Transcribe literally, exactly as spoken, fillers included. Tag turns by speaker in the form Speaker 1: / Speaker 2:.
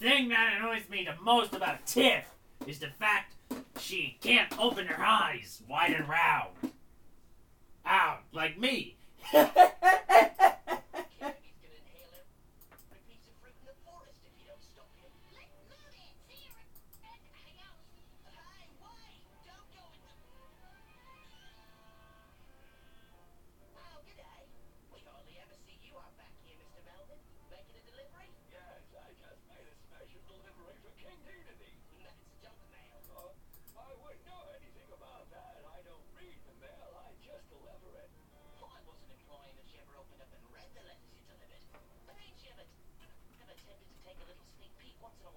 Speaker 1: thing that annoys me the most about Tiff is the fact she can't open her eyes wide and round. Ow, like me.
Speaker 2: Once in a